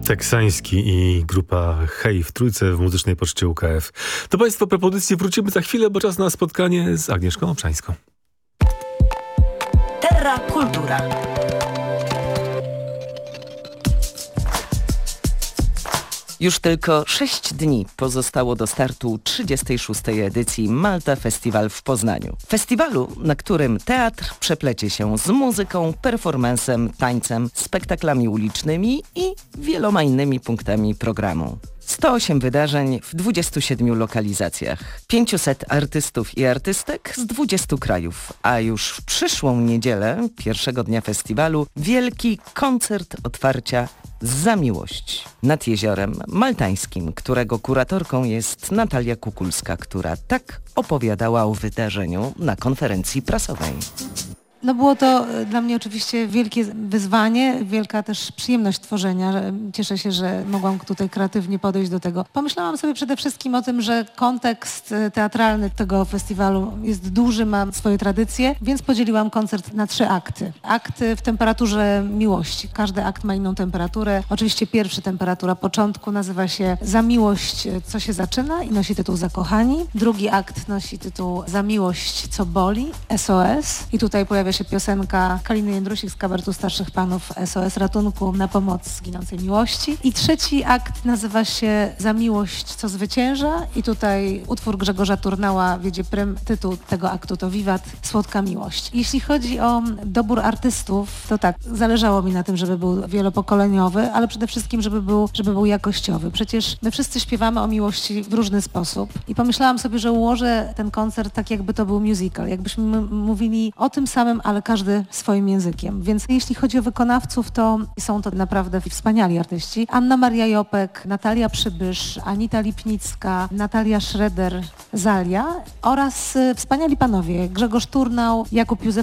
Teksański i grupa Hej w Trójce w Muzycznej Poczcie UKF. Do Państwa propozycji wrócimy za chwilę, bo czas na spotkanie z Agnieszką Obszańską. Terra Kultura. Już tylko 6 dni pozostało do startu 36. edycji Malta Festival w Poznaniu. Festiwalu, na którym teatr przeplecie się z muzyką, performansem, tańcem, spektaklami ulicznymi i wieloma innymi punktami programu. 108 wydarzeń w 27 lokalizacjach, 500 artystów i artystek z 20 krajów, a już w przyszłą niedzielę, pierwszego dnia festiwalu, wielki koncert otwarcia Za miłość nad Jeziorem Maltańskim, którego kuratorką jest Natalia Kukulska, która tak opowiadała o wydarzeniu na konferencji prasowej. No było to dla mnie oczywiście wielkie wyzwanie, wielka też przyjemność tworzenia. Cieszę się, że mogłam tutaj kreatywnie podejść do tego. Pomyślałam sobie przede wszystkim o tym, że kontekst teatralny tego festiwalu jest duży, ma swoje tradycje, więc podzieliłam koncert na 3 akty. Akty w temperaturze miłości. Każdy akt ma inną temperaturę. Oczywiście pierwszy, temperatura początku, nazywa się Za miłość, co się zaczyna i nosi tytuł Zakochani. Drugi akt nosi tytuł Za miłość, co boli, SOS. I tutaj pojawia się piosenka Kaliny Jędrusik z kabaretu Starszych Panów SOS Ratunku na pomoc zginącej miłości. I trzeci akt nazywa się Za miłość, co zwycięża i tutaj utwór Grzegorza Turnała wiedzie prym. Tytuł tego aktu to Wiwat, Słodka miłość. Jeśli chodzi o dobór artystów, to tak, zależało mi na tym, żeby był wielopokoleniowy, ale przede wszystkim, żeby był jakościowy. Przecież my wszyscy śpiewamy o miłości w różny sposób i pomyślałam sobie, że ułożę ten koncert tak, jakby to był musical, jakbyśmy mówili o tym samym, ale każdy swoim językiem. Więc jeśli chodzi o wykonawców, to są to naprawdę wspaniali artyści. Anna Maria Jopek, Natalia Przybysz, Anita Lipnicka, Natalia Schroeder, Zalia oraz wspaniali panowie Grzegorz Turnał, Jakub Józef